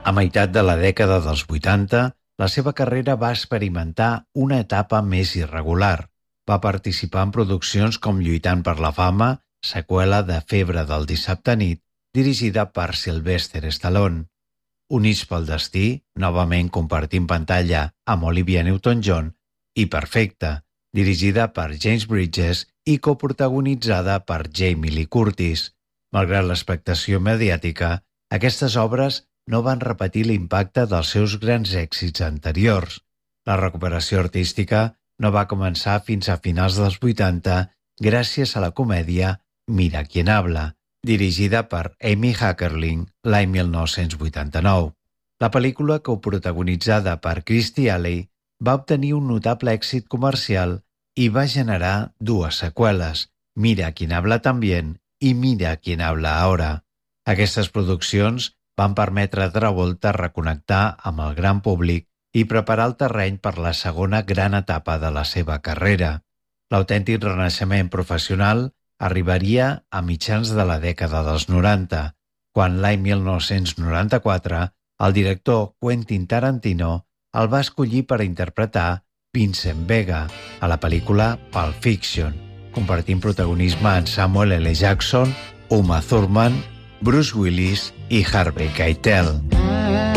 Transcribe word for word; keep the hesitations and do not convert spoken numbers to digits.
A meitat de la dècada dels vuitanta, la seva carrera va experimentar una etapa més irregular. Va participar en produccions com Lluitant per la fama, seqüela de Febre del dissabte nit, dirigida per Sylvester Stallone. Units pel destí, novament compartint pantalla amb Olivia Newton-John, i Perfecte, dirigida per James Bridges i coprotagonitzada per Jamie Lee Curtis. Malgrat l'expectació mediàtica, aquestes obres no van repetir l'impacte dels seus grans èxits anteriors. La recuperació artística no va començar fins a finals dels vuitanta gràcies a la comèdia Mira quién habla, dirigida per Amy Heckerling l'any mil nou-cents vuitanta-nou. La pel·lícula, coprotagonitzada per Kirstie Alley, va obtenir un notable èxit comercial i va generar dues seqüeles, Mira quién habla también i Mira quién habla ahora. Aquestes produccions van permetre a Travolta reconnectar amb el gran públic i preparar el terreny per la segona gran etapa de la seva carrera. L'autèntic renaixement professional arribaria a mitjans de la dècada dels noranta, quan l'any mil nou-cents noranta-quatre el director Quentin Tarantino el va escollir per interpretar Vincent Vega a la pel·lícula Pulp Fiction, compartint protagonisme amb Samuel L. Jackson, Uma Thurman, Bruce Willis i Harvey Keitel.